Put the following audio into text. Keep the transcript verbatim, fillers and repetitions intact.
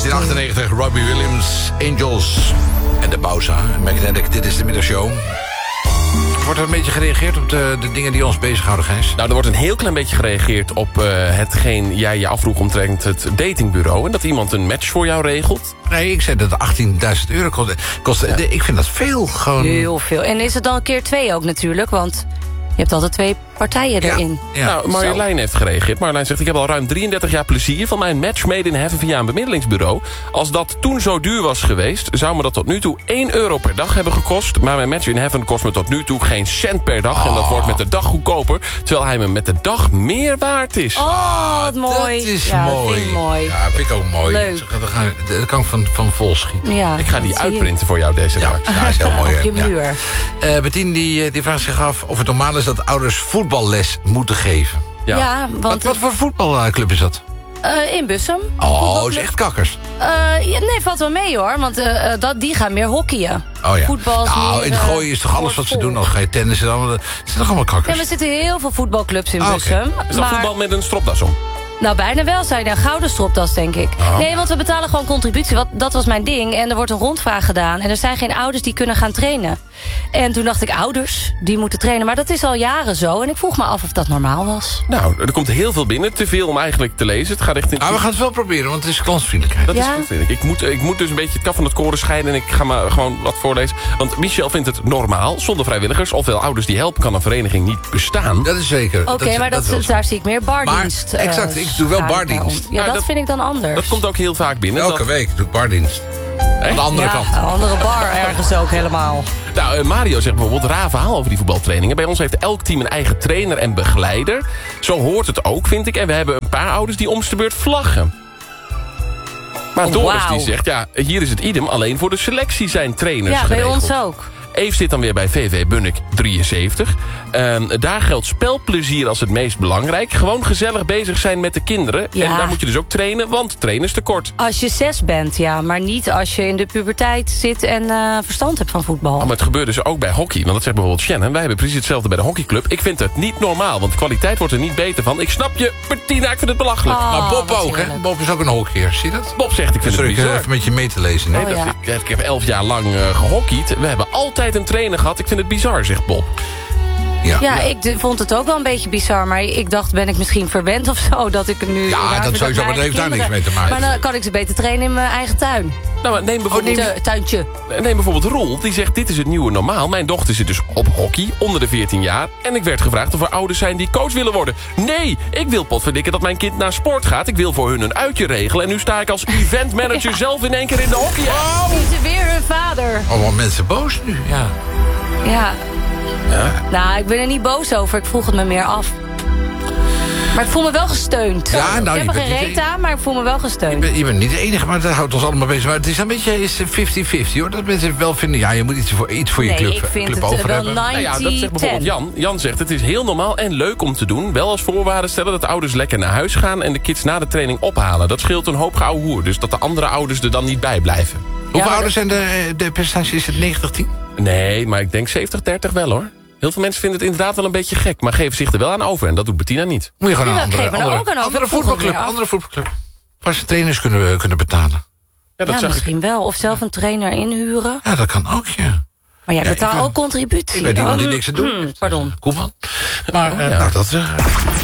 negentien achtennegentig, Robbie Williams, Angels en de Bausa. Magnetic, dit is de middagshow. Wordt er een beetje gereageerd op de, de dingen die ons bezighouden, Gijs? Nou, er wordt een heel klein beetje gereageerd op uh, hetgeen jij je afvroeg omtrent het datingbureau. En dat iemand een match voor jou regelt. Nee, ik zei dat het achttienduizend euro kost. kost ja. Ik vind dat veel, gewoon. Heel veel. En is het dan een keer twee ook natuurlijk, want je hebt altijd twee partijen erin. Ja, ja. Nou, Marjolein heeft gereageerd. Marjolein zegt, ik heb al ruim drieëndertig jaar plezier van mijn match made in heaven via een bemiddelingsbureau. Als dat toen zo duur was geweest, zou me dat tot nu toe één euro per dag hebben gekost. Maar mijn match in heaven kost me tot nu toe geen cent per dag. Oh. En dat wordt met de dag goedkoper, terwijl hij me met de dag meer waard is. Oh, wat mooi. Dat is ja, mooi. Dat vind ik mooi. Ja, vind ik ook mooi. Leuk. Dat kan ik van, van vol schieten. Ja, ik ga die uitprinten voor jou deze ja, dag. Ja, dat is heel mooi. Op je muur. Ja. Uh, Bettine die, die vraagt zich af of het normaal is dat ouders voetballes moeten geven. Ja, ja want... Wat, wat voor voetbalclub is dat? Uh, in Bussum. Oh, is echt kakkers. Uh, ja, nee, valt wel mee hoor, want uh, dat, die gaan meer hockeyen. Oh ja. Voetbal is nou, meer, in het gooien is toch alles wat ze doen? Nog geen tennis, het zijn toch allemaal kakkers? Ja, er zitten heel veel voetbalclubs in oh, Bussum. Okay. Is dat maar... voetbal met een stropdas om? Nou, bijna wel, zou je een gouden stropdas, denk ik. Oh. Nee, want we betalen gewoon contributie. Wat, dat was mijn ding. En er wordt een rondvraag gedaan. En er zijn geen ouders die kunnen gaan trainen. En toen dacht ik, ouders, die moeten trainen. Maar dat is al jaren zo. En ik vroeg me af of dat normaal was. Nou, er komt heel veel binnen. Te veel om eigenlijk te lezen. Het gaat echt in... Ah, we gaan het wel proberen, want het is klantvriendelijkheid. Ja? Dat is goed, vind ik. Ik moet, ik moet dus een beetje het kaf van het koren scheiden. En ik ga maar gewoon wat voorlezen. Want Michel vindt het normaal. Zonder vrijwilligers, ofwel ouders die helpen, kan een vereniging niet bestaan. Dat is zeker. Oké, okay, maar dat, dat daar zie ik meer bardienst. Maar, exact, ik doe wel bardienst. Ja, nou, dat, dat vind ik dan anders. Dat komt ook heel vaak binnen. Elke dat... week doe ik bardienst. Aan de andere ja, kant. Een andere bar ergens ook helemaal. Nou, uh, Mario zegt bijvoorbeeld, raar verhaal over die voetbaltrainingen. Bij ons heeft elk team een eigen trainer en begeleider. Zo hoort het ook, vind ik. En we hebben een paar ouders die om de beurt vlaggen. Maar oh, Doris wow. die zegt, ja, hier is het idem. Alleen voor de selectie zijn trainers Ja, geregeld. bij ons ook. Eve zit dan weer bij V V Bunnik drieënzeventig. Um, daar geldt spelplezier als het meest belangrijk. Gewoon gezellig bezig zijn met de kinderen. Ja. En daar moet je dus ook trainen, want trainerstekort. Als je zes bent, ja. Maar niet als je in de puberteit zit en uh, verstand hebt van voetbal. Oh, maar het gebeurt dus ook bij hockey. Want dat zegt bijvoorbeeld Shannon. Wij hebben precies hetzelfde bij de hockeyclub. Ik vind het niet normaal, want de kwaliteit wordt er niet beter van. Ik snap je, Bettina, ik vind het belachelijk. Oh, maar Bob ook, hè? Bob is ook een hockeyer, zie je dat? Bob zegt, ik vind Sorry, het bizar. ik even met je mee te lezen. Nee, oh, dat ja. ik, ik heb elf jaar lang uh, gehockeyd. We hebben altijd een trainer gehad. Ik vind het bizar, zegt Bob. Ja, ja, ja, ik de, vond het ook wel een beetje bizar. Maar ik dacht, ben ik misschien verwend of zo? Dat ik nu ja dat sowieso, maar dat heeft daar niks mee te maken. Maar dan kan ik ze beter trainen in mijn eigen tuin. Nou, neem bijvoorbeeld, oh, neem, tuintje. Neem bijvoorbeeld Roel, die zegt, dit is het nieuwe normaal. Mijn dochter zit dus op hockey, onder de veertien jaar. En ik werd gevraagd of er ouders zijn die coach willen worden. Nee, ik wil potverdikken dat mijn kind naar sport gaat. Ik wil voor hun een uitje regelen. En nu sta ik als eventmanager ja. zelf in één keer in de hockey. Oh, die is weer hun vader. Allemaal mensen boos nu, ja. Ja. Ja? Nou, ik ben er niet boos over. Ik vroeg het me meer af. Maar ik voel me wel gesteund. Ja, nou, ik heb er geen reet aan, maar ik voel me wel gesteund. Je bent, je bent niet de enige, maar dat houdt ons allemaal bezig. Maar het is een beetje vijftig vijftig, hoor. Dat mensen wel vinden, ja, je moet iets voor, iets voor je nee, club, ik vind club het over wel hebben. Nou ja, dat zegt bijvoorbeeld Jan. Jan zegt, het is heel normaal en leuk om te doen. Wel als voorwaarde stellen dat de ouders lekker naar huis gaan... en de kids na de training ophalen. Dat scheelt een hoop gauw hoer. Dus dat de andere ouders er dan niet bij blijven. Hoeveel ja, ouders zijn de, de percentage? Is het negentig tien? Nee, maar ik denk zeventig dertig wel, hoor. Heel veel mensen vinden het inderdaad wel een beetje gek... maar geven zich er wel aan over en dat doet Bettina niet. Moet je gewoon ja, een andere, andere, ook een andere voetbalclub, andere voetbalclub. Waar ze trainers kunnen, kunnen betalen. Ja, dat ja zag misschien ik. wel. Of zelf een trainer inhuren. Ja, dat kan ook, ja. Maar jij ja, betaalt ook contributie. Ik ben iemand die niks te doen. Hmm, pardon. Koeman. Maar, oh, uh, ja. nou, dat... Uh,